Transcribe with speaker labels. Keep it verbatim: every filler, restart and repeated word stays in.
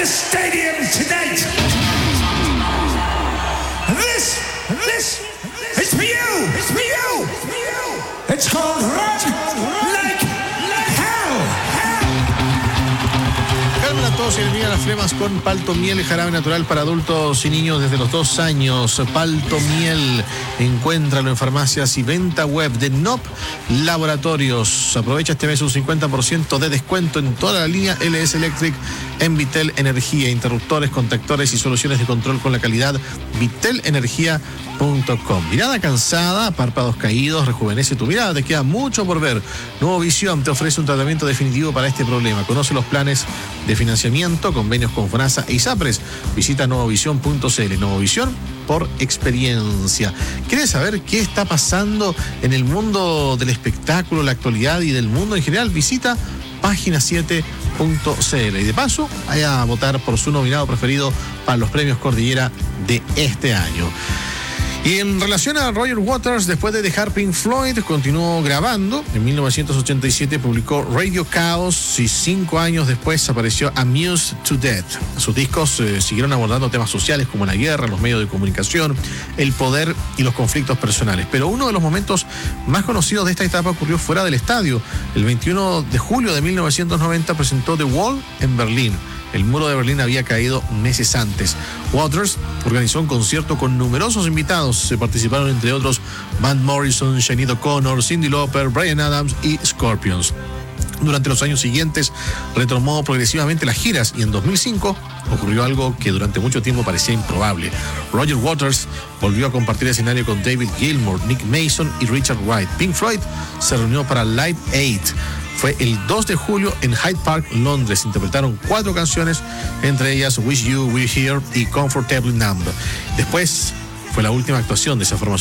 Speaker 1: greatest stadiums to date. This, this, it's for you. It's for you. It's called Run Like Hell.
Speaker 2: Calma la tos y elimina las flemas con Palto Miel, jarabe natural para adultos y niños desde los dos años. Palto Miel, encuéntralo en farmacias y venta web de N O P Laboratorios. Aprovecha este mes un cincuenta por ciento de descuento en toda la línea L S Electric en Vitel Energía, interruptores, contactores y soluciones de control con la calidad vitel energía punto com. Mirada cansada, párpados caídos, rejuvenece tu mirada, te queda mucho por ver. Nuevo Visión te ofrece un tratamiento definitivo para este problema. Conoce los planes de financiamiento, convenios con FONASA e ISAPRES. Visita nuevovisión punto c l. Nuevovisión por experiencia. ¿Quieres saber qué está pasando en el mundo del espectáculo, la actualidad y del mundo en general? Visita página siete punto c l y de paso vaya a votar por su nominado preferido para los premios Cordillera de este año. Y en relación a Roger Waters, después de dejar Pink Floyd, continuó grabando. En mil novecientos ochenta y siete publicó Radio Chaos y cinco años después apareció Amused to Death. Sus discos eh, siguieron abordando temas sociales como la guerra, los medios de comunicación, el poder y los conflictos personales. Pero uno de los momentos más conocidos de esta etapa ocurrió fuera del estadio. El veintiuno de julio de mil novecientos noventa presentó The Wall en Berlín. El muro de Berlín había caído meses antes. Waters organizó un concierto con numerosos invitados. Se participaron entre otros Van Morrison, Sinead O'Connor, Cyndi Lauper, Bryan Adams y Scorpions. Durante los años siguientes retomó progresivamente las giras y en dos mil cinco ocurrió algo que durante mucho tiempo parecía improbable. Roger Waters volvió a compartir escenario con David Gilmour, Nick Mason y Richard Wright. Pink Floyd se reunió para Live Aid. Fue el dos de julio en Hyde Park, Londres. Interpretaron cuatro canciones, entre ellas Wish You Were Here y Comfortably Numb. Después fue la última actuación de esa formación